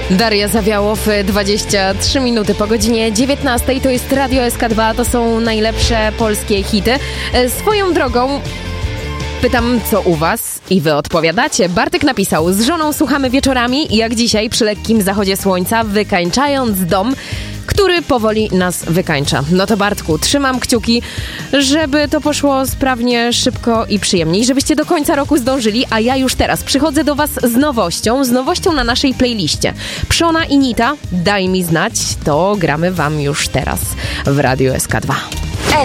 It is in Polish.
Daria Zawiałow, 23 minuty po godzinie 19. To jest Radio SK2, to są najlepsze polskie hity. Swoją drogą pytam, co u was? I wy odpowiadacie. Bartek napisał: z żoną słuchamy wieczorami, jak dzisiaj przy lekkim zachodzie słońca, wykańczając dom, który powoli nas wykańcza. No to Bartku, trzymam kciuki, żeby to poszło sprawnie, szybko i przyjemnie, żebyście do końca roku zdążyli, a ja już teraz przychodzę do was z nowością na naszej playliście. Przona i Nita, daj mi znać, to gramy wam już teraz w Radiu SK2.